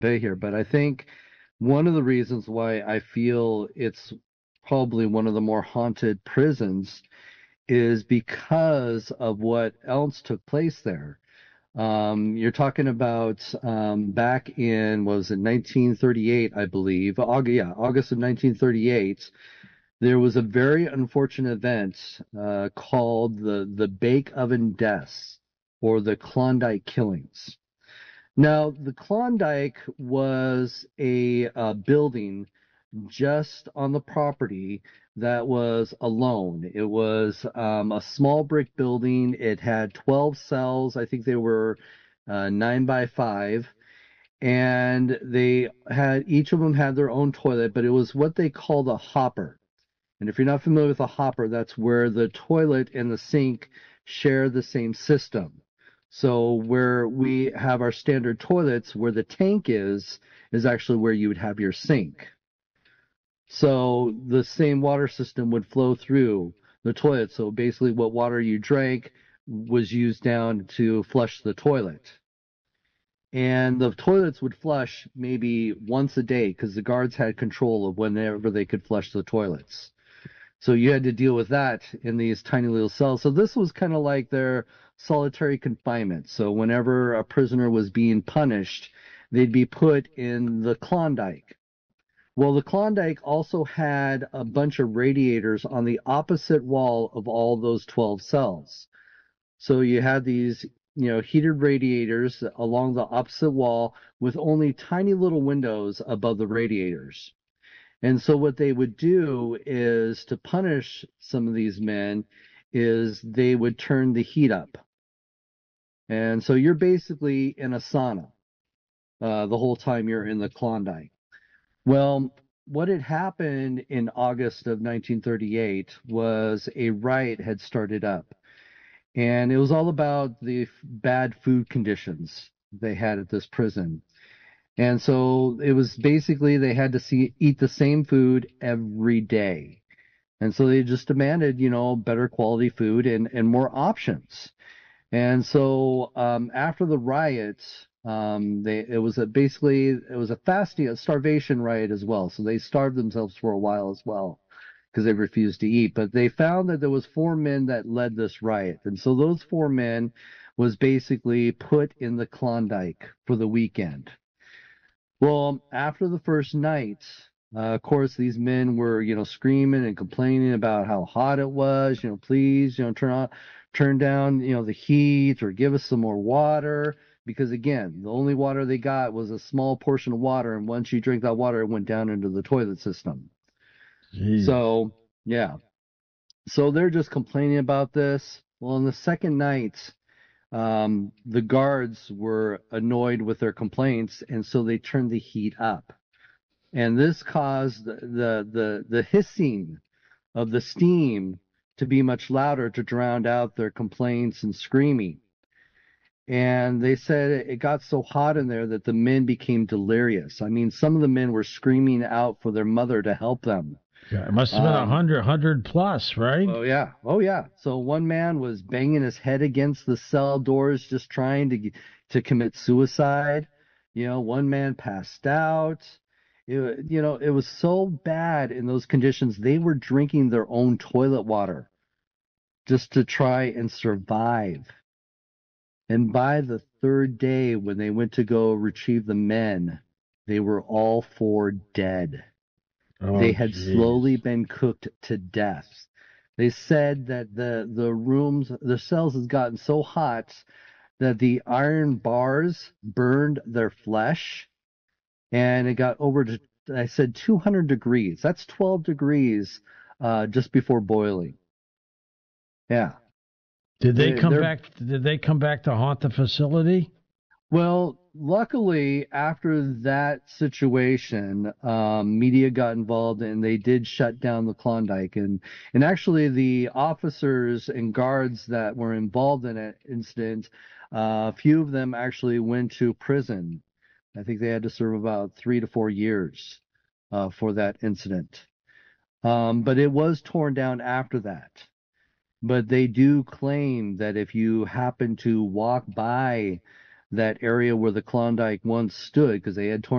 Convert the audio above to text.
Bay here, but I think one of the reasons why I feel it's probably one of the more haunted prisons is because of what else took place there. You're talking about back in, what was it, 1938, I believe. August of 1938. There was a very unfortunate event called the Bake Oven Deaths, or the Klondike Killings. Now, the Klondike was a building just on the property that was alone. It was a small brick building. It had 12 cells. I think they were 9 by 5. And they had, each of them had their own toilet, but it was what they called a hopper. And if you're not familiar with a hopper, that's where the toilet and the sink share the same system. So where we have our standard toilets, where the tank is actually where you would have your sink. So the same water system would flow through the toilet. So basically what water you drank was used down to flush the toilet. And the toilets would flush maybe once a day because the guards had control of whenever they could flush the toilets. So you had to deal with that in these tiny little cells. So this was kind of like their solitary confinement. So whenever a prisoner was being punished, they'd be put in the Klondike. Well, the Klondike also had a bunch of radiators on the opposite wall of all those 12 cells. So you had these, heated radiators along the opposite wall with only tiny little windows above the radiators. And so what they would do is to punish some of these men is they would turn the heat up. And so you're basically in a sauna the whole time you're in the Klondike. Well, what had happened in August of 1938 was a riot had started up. And it was all about the bad food conditions they had at this prison. And so it was basically they had to eat the same food every day. And so they just demanded, better quality food and more options. And so after the riots, it was a fasting, a starvation riot as well. So they starved themselves for a while as well because they refused to eat. But they found that there was 4 men that led this riot. And so those 4 men was basically put in the Klondike for the weekend. Well, after the first night, of course, these men were, screaming and complaining about how hot it was. Please, turn down, the heat or give us some more water. Because again, the only water they got was a small portion of water, and once you drink that water, it went down into the toilet system. Jeez. So, yeah. So they're just complaining about this. Well, on the second night, the guards were annoyed with their complaints, and so they turned the heat up. And this caused the hissing of the steam to be much louder to drown out their complaints and screaming. And they said it got so hot in there that the men became delirious. I mean, some of the men were screaming out for their mother to help them. Yeah, it must have been Um, 100 plus, right? oh yeah, oh yeah. So one man was banging his head against the cell doors, just trying to commit suicide. One man passed out. It was so bad in those conditions. They were drinking their own toilet water just to try and survive. And by the third day, when they went to go retrieve the men, they were all 4 dead. They Oh, had jeez. slowly been cooked to death. They said that the cells had gotten so hot that the iron bars burned their flesh, and it got over to, I said, 200 degrees. That's 12 degrees just before boiling. Yeah. They're Did they come back to haunt the facility? Well, luckily, after that situation, media got involved and they did shut down the Klondike. And actually, the officers and guards that were involved in that incident, a few of them actually went to prison. I think they had to serve about 3 to 4 years for that incident. But it was torn down after that. But they do claim that if you happen to walk by that area where the Klondike once stood, because they had torn